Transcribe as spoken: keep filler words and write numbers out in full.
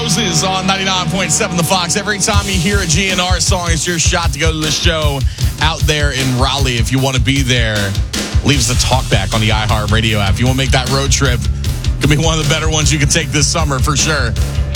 Roses on ninety-nine point seven The Fox. Every time you hear a G N R song, it's your shot to go to the show out there in Raleigh. If you want to be there, leave us a talkback on the iHeartRadio app. If you want to make that road trip, could be one of the better ones you can take this summer for sure.